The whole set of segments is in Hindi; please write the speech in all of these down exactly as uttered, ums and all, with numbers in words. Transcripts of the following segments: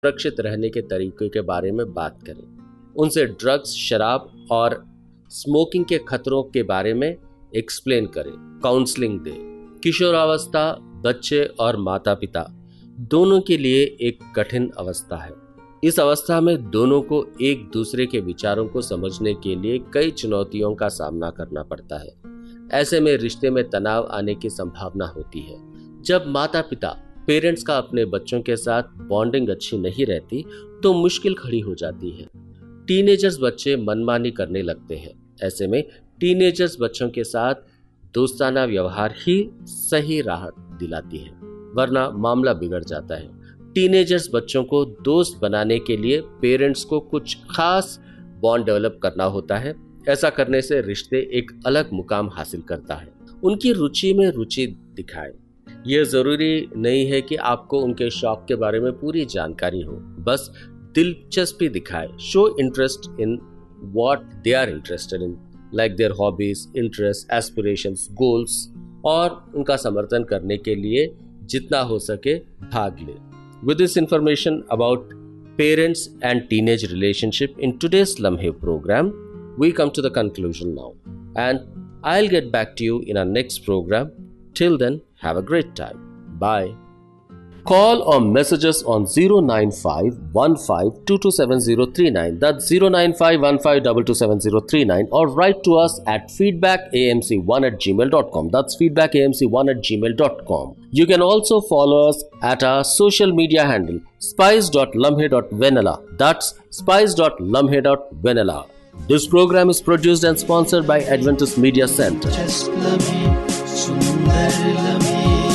सुरक्षित रहने के तरीकों के बारे में बात करें। उनसे ड्रग्स, शराब और स्मोकिंग के खतरों के बारे में एक्सप्लेन करें, काउंसलिंग दें। किशोरावस्था बच्चे और माता पिता दोनों के लिए एक कठिन अवस्था है। इस अवस्था में दोनों को एक दूसरे के विचारों को समझने के लिए कई चुनौतियों का सामना करना पड़ता है। ऐसे में रिश्ते में तनाव आने की संभावना होती है। जब माता पिता पेरेंट्स का अपने बच्चों के साथ बॉन्डिंग अच्छी नहीं रहती तो मुश्किल खड़ी हो जाती है। टीनेजर्स बच्चे मनमानी करने लगते हैं। ऐसे में टीनेजर्स बच्चों के साथ दोस्ताना व्यवहार ही सही राह दिलाती है, वरना मामला बिगड़ जाता है। टीनेजर्स बच्चों को दोस्त बनाने के लिए पेरेंट्स को कुछ खास बॉन्ड डेवलप करना होता है। ऐसा करने से रिश्ते एक अलग मुकाम हासिल करता है। उनकी रुचि में रुचि दिखाएं। यह जरूरी नहीं है कि आपको उनके शौक के बारे में पूरी जानकारी हो, बस दिलचस्पी दिखाएं। Show interest in what they are interested in, like there hobbies, interest, aspirations, goals, और उनका समर्थन करने के लिए जितना हो सके भाग ले। With this information about parents and teenage relationship in today's Lamhe program, we come to the conclusion now. And I'll get back to you in our next program. Till then, have a great time. Bye. Call or message us on zero nine five one five two two seven zero three nine. That's zero nine five one five two two seven zero three nine. Or write to us at feedback a m c one at gmail dot com. That's feedback a m c one at gmail dot com. You can also follow us at our social media handle spice dot lumhe dot vanilla. That's spice dot lumhe dot vanilla. This program is produced and sponsored by Adventist Media Center. Just lumhe, sundar lumhe.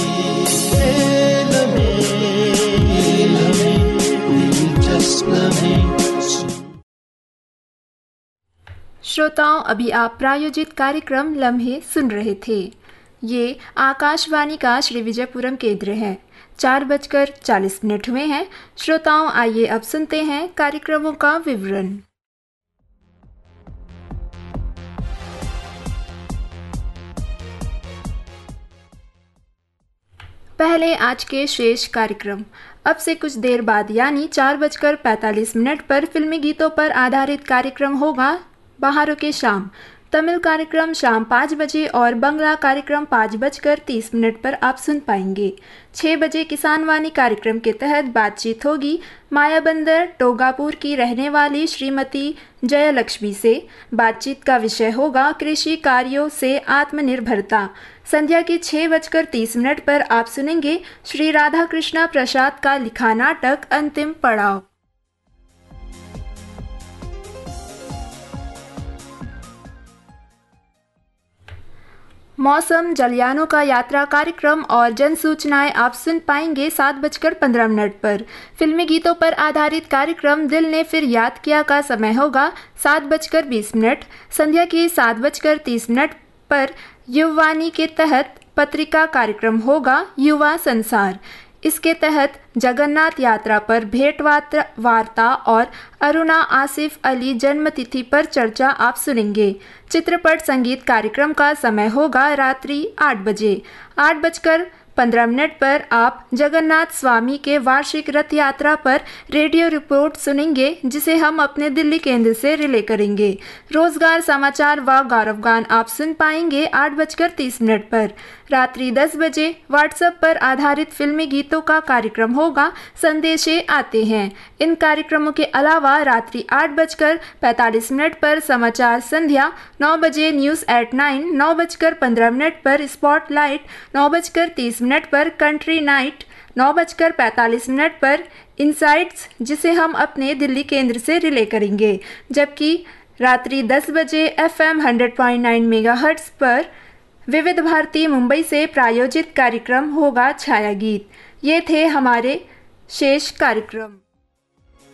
श्रोताओं, अभी आप प्रायोजित कार्यक्रम लम्हे सुन रहे थे। ये आकाशवाणी का श्री विजयपुरम केंद्र है। चार बजकर चालीस मिनट हुए हैं। श्रोताओं, आइए अब सुनते हैं कार्यक्रमों का विवरण। पहले आज के शेष कार्यक्रम। अब से कुछ देर बाद यानी चार बजकर पैंतालीस मिनट पर फिल्मी गीतों पर आधारित कार्यक्रम होगा बहारों के शाम। तमिल कार्यक्रम शाम पाँच बजे और बंगला कार्यक्रम पाँच बजकर तीस मिनट पर आप सुन पाएंगे। छः बजे किसान वाणी कार्यक्रम के तहत बातचीत होगी मायाबंदर टोगापुर की रहने वाली श्रीमती जयलक्ष्मी से। बातचीत का विषय होगा कृषि कार्यों से आत्मनिर्भरता। संध्या की छः बजकर तीस मिनट पर आप सुनेंगे श्री राधा कृष्णा प्रसाद का लिखा नाटक अंतिम पड़ाव। मौसम, जलयानों का यात्रा कार्यक्रम और जन सूचनाएं आप सुन पाएंगे सात बजकर पंद्रह मिनट पर। फिल्मी गीतों पर आधारित कार्यक्रम दिल ने फिर याद किया का समय होगा सात बजकर बीस मिनट। संध्या की सात बजकर तीस मिनट पर युवानी के तहत पत्रिका कार्यक्रम होगा युवा संसार। इसके तहत जगन्नाथ यात्रा पर भेंट वार्ता और अरुणा आसिफ अली जन्मतिथि पर चर्चा आप सुनेंगे। चित्रपट संगीत कार्यक्रम का समय होगा रात्रि आठ बजे। आठ बजकर पंद्रह मिनट पर आप जगन्नाथ स्वामी के वार्षिक रथ यात्रा पर रेडियो रिपोर्ट सुनेंगे, जिसे हम अपने दिल्ली केंद्र से रिले करेंगे। रोजगार समाचार व गौरव गान आप सुन पाएंगे आठ बजकर तीस मिनट पर। रात्रि दस बजे व्हाट्सएप पर आधारित फिल्मी गीतों का कार्यक्रम होगा संदेशे आते हैं। इन कार्यक्रमों के अलावा रात्रि आठ बजकर पैंतालीस मिनट पर समाचार संध्या, नौ बजे न्यूज़ एट नाइन, नौ बजकर पंद्रह मिनट पर स्पॉटलाइट, नौ बजकर तीस मिनट पर कंट्री नाइट, नौ बजकर पैंतालीस मिनट पर इनसाइट्स, जिसे हम अपने दिल्ली केंद्र से रिले करेंगे। जबकि रात्रि दस बजे F am hundred point nine mega hertz पर विविध भारती मुंबई से प्रायोजित कार्यक्रम होगा छाया गीत। ये थे हमारे शेष कार्यक्रम।